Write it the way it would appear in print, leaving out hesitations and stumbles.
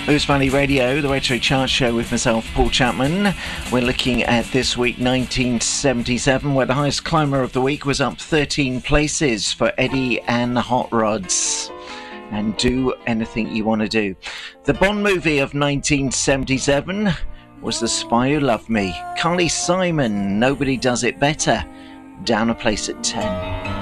Lewis Valley Radio, the Retro Chart Show with myself, Paul Chapman. We're looking at this week, 1977, where the highest climber of the week was up 13 places for Eddie and the Hot Rods. And Do Anything You Want to Do. The Bond movie of 1977 was The Spy Who Loved Me. Carly Simon, Nobody Does It Better, down a place at 10.